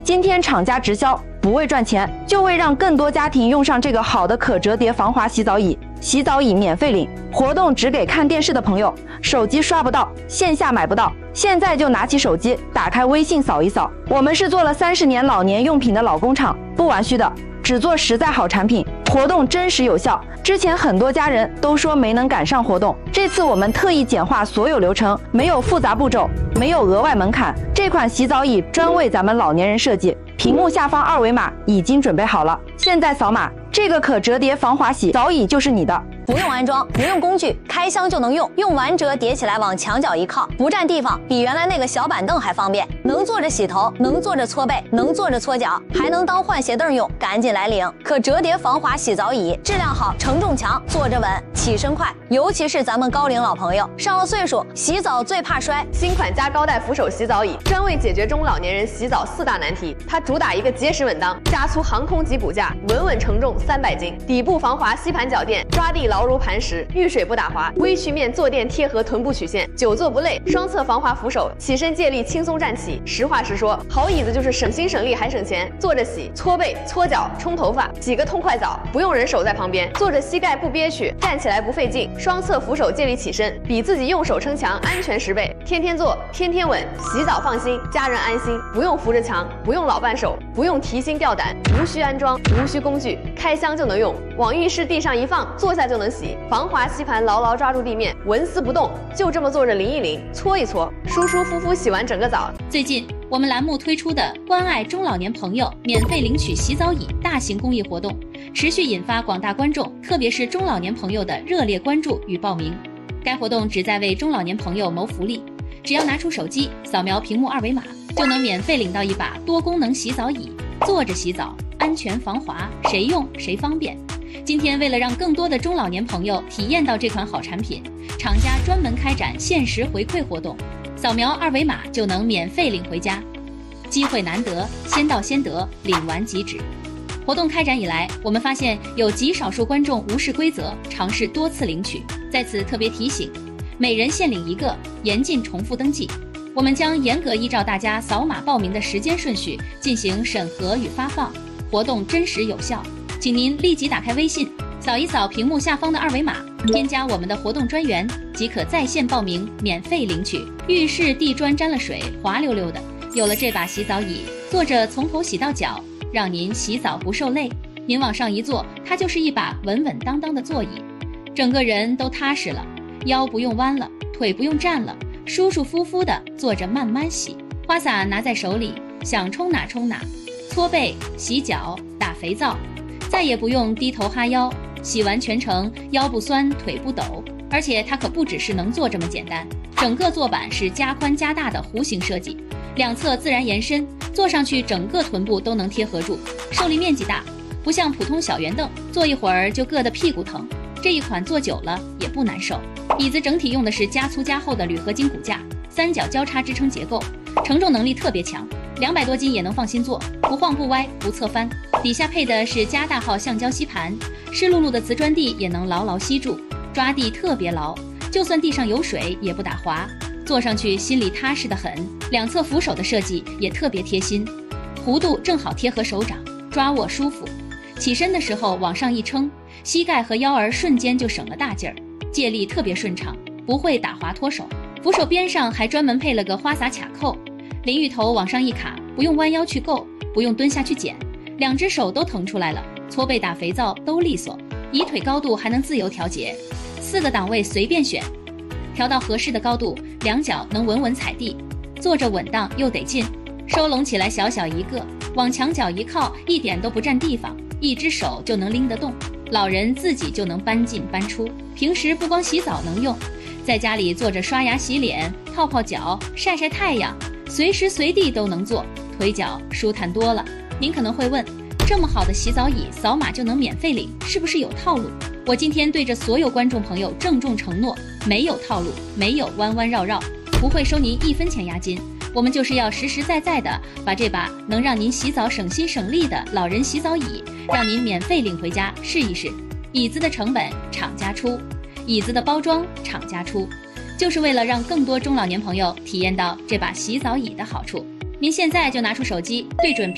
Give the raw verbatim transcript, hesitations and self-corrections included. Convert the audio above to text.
今天厂家直销不为赚钱，就为让更多家庭用上这个好的可折叠防滑洗澡椅。洗澡椅免费领，活动只给看电视的朋友，手机刷不到，线下买不到，现在就拿起手机，打开微信扫一扫。我们是做了三十年老年用品的老工厂，不玩虚的，只做实在好产品，活动真实有效。之前很多家人都说没能赶上活动，这次我们特意简化所有流程，没有复杂步骤，没有额外门槛。这款洗澡椅专为咱们老年人设计，屏幕下方二维码已经准备好了，现在扫码，这个可折叠防滑洗澡椅就是你的。 不用安装，不用工具，开箱就能用，用完折叠起来往墙角一靠，不占地方，比原来那个小板凳还方便。能坐着洗头，能坐着搓背，能坐着搓脚，还能当换鞋凳用，赶紧来领！可折叠防滑洗澡椅，质量好，承重强，坐着稳，起身快。尤其是咱们高龄老朋友，上了岁数，洗澡最怕摔。 新款加高带扶手洗澡椅，专为解决中老年人洗澡四大难题。它主打一个结实稳当，加粗航空级骨架，稳稳承重三百斤，底部防滑吸盘脚垫，抓地牢如磐石，遇水不打滑，微曲面坐垫贴合臀部曲线，久坐不累。双侧防滑扶手，起身借力轻松站起。实话实说，好椅子就是省心省力还省钱。坐着洗、搓背、搓脚、冲头发，洗个痛快澡，不用人手在旁边，坐着膝盖不憋屈，站起来不费劲。双侧扶手借力起身，比自己用手撑墙安全十倍。天天坐，天天稳，洗澡放心，家人安心，不用扶着墙，不用老伴手，不用提心吊胆，无需安装，无需工具，开箱就能用，往浴室地上一放，坐下就能洗。防滑吸盘牢牢抓住地面，纹丝不动，就这么坐着淋一淋，搓一搓，舒舒服服洗完整个澡。 最近我们栏目推出的关爱中老年朋友免费领取洗澡椅大型公益活动，持续引发广大观众，特别是中老年朋友的热烈关注与报名。该活动旨在为中老年朋友谋福利，只要拿出手机扫描屏幕二维码，就能免费领到一把多功能洗澡椅，坐着洗澡，安全防滑，谁用谁方便。今天为了让更多的中老年朋友体验到这款好产品，厂家专门开展限时回馈活动，扫描二维码就能免费领回家。机会难得，先到先得，领完即止。活动开展以来，我们发现有极少数观众无视规则，尝试多次领取。在此特别提醒，每人限领一个，严禁重复登记。我们将严格依照大家扫码报名的时间顺序进行审核与发放，活动真实有效。请您立即打开微信，扫一扫屏幕下方的二维码，添加我们的活动专员，即可在线报名，免费领取。浴室地砖沾了水，滑溜溜的，有了这把洗澡椅，坐着从头洗到脚，让您洗澡不受累。您往上一坐，它就是一把稳稳当当的座椅，整个人都踏实了，腰不用弯了，腿不用站了，舒舒服服的坐着慢慢洗。花洒拿在手里，想冲哪冲哪，搓背、洗脚、打肥皂，再也不用低头哈腰，洗完全程腰不酸腿不抖。而且它可不只是能坐这么简单，整个坐板是加宽加大的弧形设计，两侧自然延伸，坐上去整个臀部都能贴合住，受力面积大，不像普通小圆凳，坐一会儿就硌得屁股疼。这一款坐久了也不难受。椅子整体用的是加粗加厚的铝合金骨架，三角交叉支撑结构，承重能力特别强，两百多斤也能放心坐，不晃不歪不侧翻。底下配的是加大号橡胶吸盘，湿漉漉的瓷砖地也能牢牢吸住，抓地特别牢，就算地上有水也不打滑，坐上去心里踏实得很。两侧扶手的设计也特别贴心，弧度正好贴合手掌，抓握舒服。起身的时候往上一撑，膝盖和腰儿瞬间就省了大劲儿，借力特别顺畅，不会打滑脱手。扶手边上还专门配了个花洒卡扣，淋浴头往上一卡，不用弯腰去够，不用蹲下去捡，两只手都腾出来了，搓背打肥皂都利索。椅腿高度还能自由调节，四个档位随便选，调到合适的高度，两脚能稳稳踩地，坐着稳当又得劲。收拢起来小小一个，往墙角一靠，一点都不占地方，一只手就能拎得动，老人自己就能搬进搬出。平时不光洗澡能用，在家里坐着刷牙洗脸、泡泡脚、晒晒太阳，随时随地都能做，腿脚舒坦多了。您可能会问，这么好的洗澡椅扫码就能免费领，是不是有套路？我今天对着所有观众朋友郑重承诺，没有套路，没有弯弯绕绕，不会收您一分钱押金。我们就是要实实在在的把这把能让您洗澡省心省力的老人洗澡椅，让您免费领回家试一试。椅子的成本厂家出，椅子的包装厂家出，就是为了让更多中老年朋友体验到这把洗澡椅的好处。您现在就拿出手机，对准